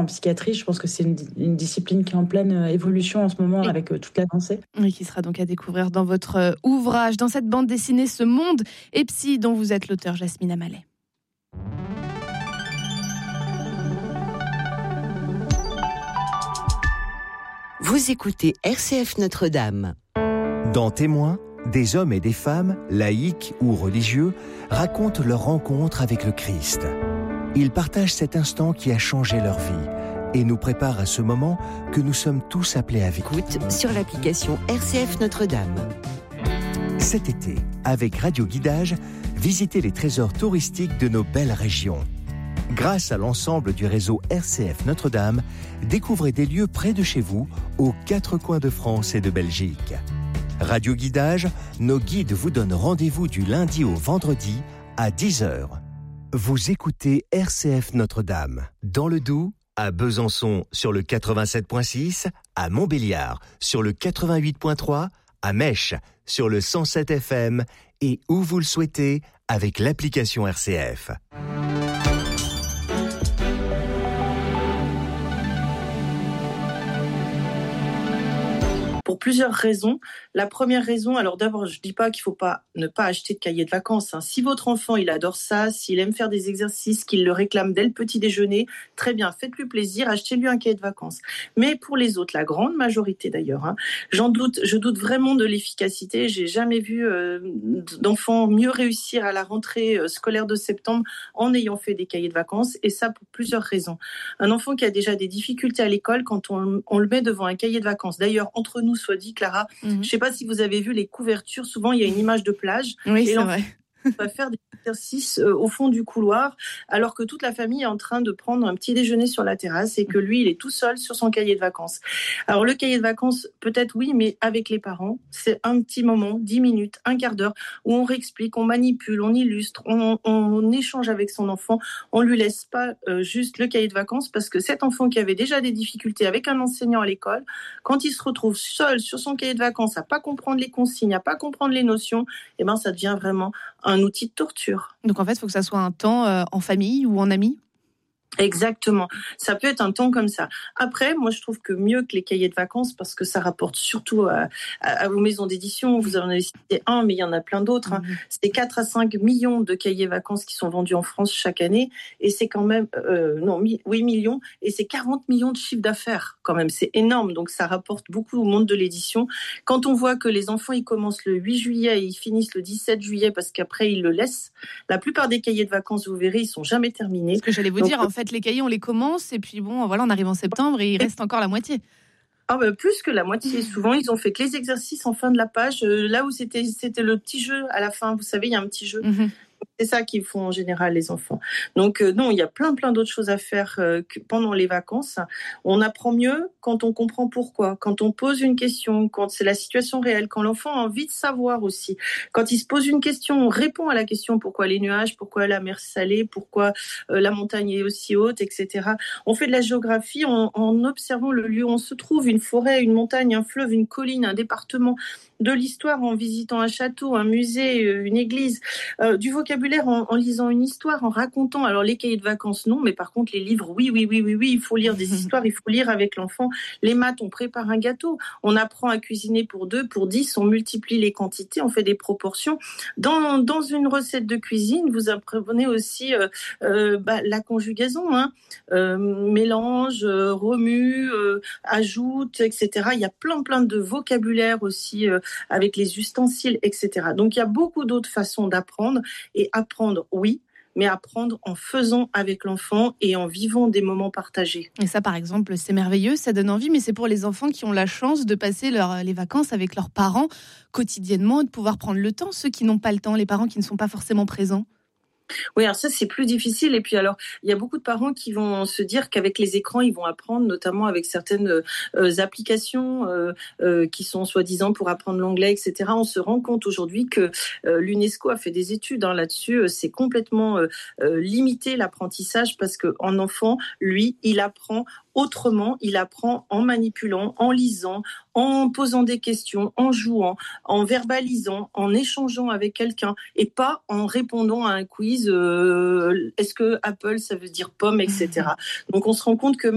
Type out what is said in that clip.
en psychiatrie. Je pense que c'est une discipline qui est en pleine évolution en ce moment avec toute l'avancée. Oui, qui sera donc à découvrir dans votre ouvrage, dans cette bande dessinée Ce Monde et Psy dont vous êtes l'auteur, Jasmine Amallet. Vous écoutez RCF Notre-Dame. Dans Témoins, des hommes et des femmes, laïcs ou religieux, racontent leur rencontre avec le Christ. Ils partagent cet instant qui a changé leur vie et nous préparent à ce moment que nous sommes tous appelés à vivre. Écoute sur l'application RCF Notre-Dame. Cet été, avec Radio Guidage, visitez les trésors touristiques de nos belles régions. Grâce à l'ensemble du réseau RCF Notre-Dame, découvrez des lieux près de chez vous, aux 4 coins de France et de Belgique. Radio Guidage, nos guides vous donnent rendez-vous du lundi au vendredi à 10h. Vous écoutez RCF Notre-Dame, dans le Doubs, à Besançon sur le 87.6, à Montbéliard sur le 88.3, à Mèche sur le 107 FM et où vous le souhaitez avec l'application RCF. Pour plusieurs raisons. La première raison, alors d'abord, je dis pas qu'il faut ne pas acheter de cahier de vacances. Si votre enfant, il adore ça, s'il aime faire des exercices, qu'il le réclame dès le petit déjeuner, très bien, faites-lui plaisir, achetez-lui un cahier de vacances. Mais pour les autres, la grande majorité d'ailleurs, je doute vraiment de l'efficacité. J'ai jamais vu d'enfants mieux réussir à la rentrée scolaire de septembre en ayant fait des cahiers de vacances, et ça pour plusieurs raisons. Un enfant qui a déjà des difficultés à l'école, quand on le met devant un cahier de vacances, d'ailleurs, entre nous, soit dit, Clara, je ne sais pas si vous avez vu les couvertures, souvent il y a une image de plage. Oui, c'est vrai. Va faire des exercices au fond du couloir, alors que toute la famille est en train de prendre un petit déjeuner sur la terrasse et que lui, il est tout seul sur son cahier de vacances. Alors le cahier de vacances, peut-être oui, mais avec les parents, c'est un petit moment, 10 minutes, un quart d'heure, où on réexplique, on manipule, on illustre, on échange avec son enfant, on lui laisse pas juste le cahier de vacances, parce que cet enfant qui avait déjà des difficultés avec un enseignant à l'école, quand il se retrouve seul sur son cahier de vacances, à pas comprendre les consignes, à pas comprendre les notions, eh ben ça devient vraiment un outil de torture. Donc en fait, il faut que ça soit un temps en famille ou en amis ? Exactement. Ça peut être un temps comme ça. Après, moi, je trouve que mieux que les cahiers de vacances, parce que ça rapporte surtout à vos maisons d'édition. Vous en avez cité un, mais il y en a plein d'autres. C'est 4 à 5 millions de cahiers vacances qui sont vendus en France chaque année. Et c'est quand même... 8 millions. Et c'est 40 millions de chiffre d'affaires, quand même. C'est énorme. Donc, ça rapporte beaucoup au monde de l'édition. Quand on voit que les enfants, ils commencent le 8 juillet et ils finissent le 17 juillet, parce qu'après, ils le laissent. La plupart des cahiers de vacances, vous verrez, ils sont jamais terminés. Ce que j'allais vous dire, en fait, les cahiers, on les commence et puis bon, voilà, on arrive en septembre et il reste encore la moitié. Plus que la moitié. Souvent, ils ont fait que les exercices en fin de la page. Là où c'était le petit jeu à la fin. Vous savez, il y a un petit jeu. C'est ça qu'ils font en général, les enfants. Donc, non, il y a plein d'autres choses à faire pendant les vacances. On apprend mieux quand on comprend pourquoi, quand on pose une question, quand c'est la situation réelle, quand l'enfant a envie de savoir aussi. Quand il se pose une question, on répond à la question, pourquoi les nuages, pourquoi la mer salée, pourquoi la montagne est aussi haute, etc. On fait de la géographie en observant le lieu où on se trouve, une forêt, une montagne, un fleuve, une colline, un département. De l'histoire en visitant un château, un musée, une église, du vocabulaire en lisant une histoire, en racontant. Alors les cahiers de vacances, non, mais par contre les livres, oui, il faut lire des histoires, il faut lire avec l'enfant. Les maths, on prépare un gâteau, on apprend à cuisiner pour 2, pour 10, on multiplie les quantités, on fait des proportions. Dans une recette de cuisine, vous apprenez aussi la conjugaison, mélange, remue, ajoute, etc. Il y a plein de vocabulaire aussi avec les ustensiles, etc. Donc, il y a beaucoup d'autres façons d'apprendre. Et apprendre, oui, mais apprendre en faisant avec l'enfant et en vivant des moments partagés. Et ça, par exemple, c'est merveilleux, ça donne envie, mais c'est pour les enfants qui ont la chance de passer les vacances avec leurs parents quotidiennement, de pouvoir prendre le temps, ceux qui n'ont pas le temps, les parents qui ne sont pas forcément présents. Oui, alors ça, c'est plus difficile. Et puis alors, il y a beaucoup de parents qui vont se dire qu'avec les écrans, ils vont apprendre, notamment avec certaines applications qui sont soi-disant pour apprendre l'anglais, etc. On se rend compte aujourd'hui que l'UNESCO a fait des études là-dessus. C'est complètement limité l'apprentissage, parce qu'un enfant, lui, il apprend autrement, il apprend en manipulant, en lisant, en posant des questions, en jouant, en verbalisant, en échangeant avec quelqu'un, et pas en répondant à un quiz. Est-ce que Apple, ça veut dire pomme, etc. Donc on se rend compte que